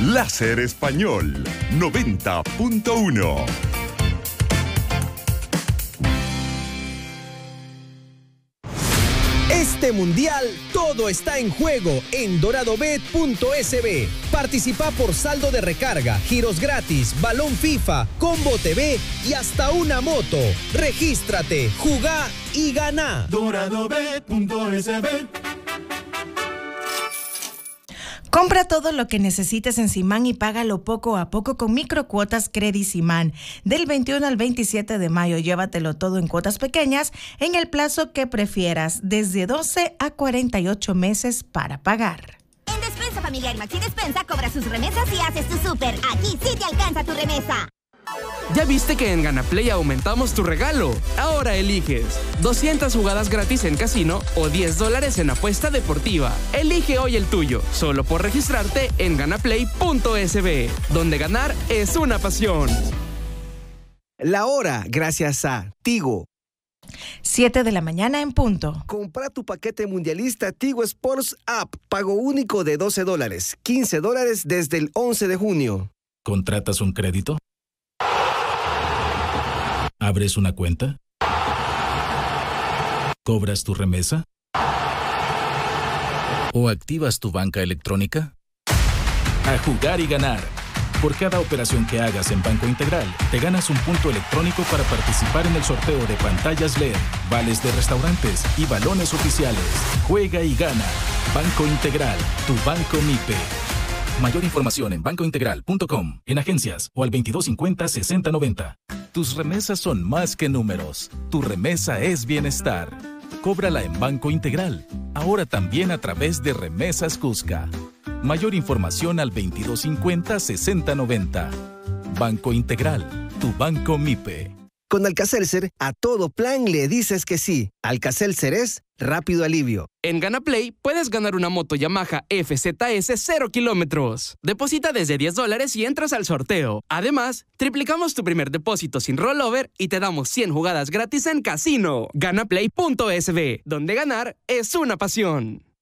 Láser Español 90.1. Este mundial, todo está en juego en doradobet.sb. Participa por saldo de recarga, giros gratis, balón FIFA, combo TV y hasta una moto. Regístrate, jugá y ganá. Doradobet.sb. Compra todo lo que necesites en Simán y págalo poco a poco con microcuotas Credit Simán. Del 21 al 27 de mayo, llévatelo todo en cuotas pequeñas en el plazo que prefieras, desde 12 a 48 meses para pagar. En Despensa Familiar Maxi Despensa, cobra sus remesas y haces tu súper. Aquí sí te alcanza tu remesa. ¿Ya viste que en Ganaplay aumentamos tu regalo? Ahora eliges 200 jugadas gratis en casino o $10 en apuesta deportiva. Elige hoy el tuyo, solo por registrarte en ganaplay.sb, donde ganar es una pasión. La hora, gracias a Tigo. 7 de la mañana en punto. Compra tu paquete mundialista Tigo Sports App. Pago único de $12, $15 desde el 11 de junio. ¿Contratas un crédito? ¿Abres una cuenta? ¿Cobras tu remesa? ¿O activas tu banca electrónica? A jugar y ganar. Por cada operación que hagas en Banco Integral, te ganas un punto electrónico para participar en el sorteo de pantallas LED, vales de restaurantes y balones oficiales. Juega y gana. Banco Integral, tu banco MIPE. Mayor información en bancointegral.com, en agencias o al 2250-6090. Tus remesas son más que números. Tu remesa es bienestar. Cóbrala en Banco Integral. Ahora también a través de Remesas Cusca. Mayor información al 2250-6090. Banco Integral, tu banco MIPE. Con Alka-Seltzer, a todo plan le dices que sí. Alka-Seltzer es rápido alivio. En Ganaplay puedes ganar una moto Yamaha FZS 0 kilómetros. Deposita desde $10 y entras al sorteo. Además, triplicamos tu primer depósito sin rollover y te damos 100 jugadas gratis en casino. Ganaplay.sb, donde ganar es una pasión.